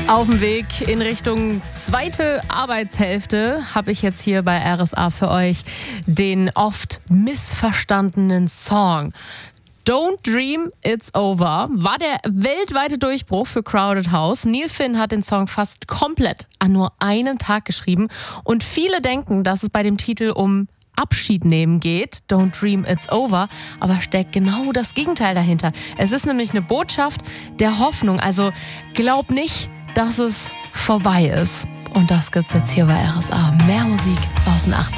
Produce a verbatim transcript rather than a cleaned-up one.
Auf dem Weg in Richtung zweite Arbeitshälfte habe ich jetzt hier bei R S A für euch den oft missverstandenen Song. Don't Dream, It's Over war der weltweite Durchbruch für Crowded House. Neil Finn hat den Song fast komplett an nur einem Tag geschrieben und viele denken, dass es bei dem Titel um Abschied nehmen geht, Don't Dream It's Over, aber steckt genau das Gegenteil dahinter. Es ist nämlich eine Botschaft der Hoffnung, also glaub nicht, dass es vorbei ist. Und das gibt's jetzt hier bei R S A. Mehr Musik aus den achtziger.